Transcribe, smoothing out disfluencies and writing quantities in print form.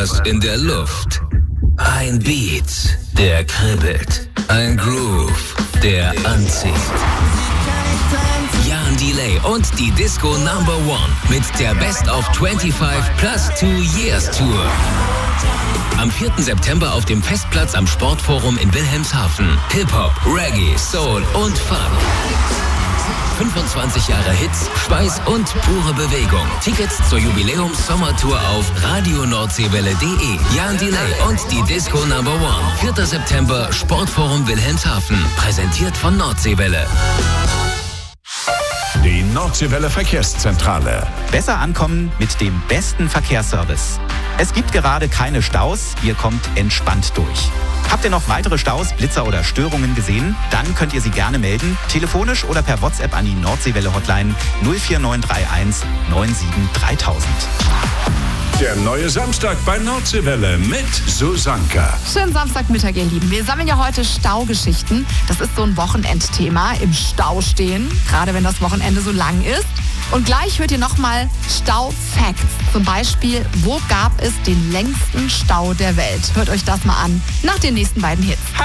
etwas in der Luft. Ein Beat, der kribbelt. Ein Groove, der anzieht. Jan Delay und die Disco Number One mit der Best of 25 plus 2 Years Tour. Am 4. September auf dem Festplatz am Sportforum in Wilhelmshaven. Hip-Hop, Reggae, Soul und Funk. 25 Jahre Hits, Schweiß und pure Bewegung. Tickets zur Jubiläums-Sommertour auf radionordseewelle.de. Jan Delay und die Disco Number One. 4. September, Sportforum Wilhelmshaven. Präsentiert von Nordseewelle. Die Nordseewelle Verkehrszentrale. Besser ankommen mit dem besten Verkehrsservice. Es gibt gerade keine Staus, ihr kommt entspannt durch. Habt ihr noch weitere Staus, Blitzer oder Störungen gesehen? Dann könnt ihr sie gerne melden, telefonisch oder per WhatsApp an die Nordseewelle-Hotline 04931 97 3000. Der neue Samstag bei Nordseewelle mit Susanka. Schönen Samstagmittag, ihr Lieben. Wir sammeln ja heute Staugeschichten. Das ist so ein Wochenendthema, im Stau stehen, gerade wenn das Wochenende so lang ist. Und gleich hört ihr nochmal Stau-Facts. Zum Beispiel, wo gab es den längsten Stau der Welt? Hört euch das mal an, nach den nächsten beiden Hits.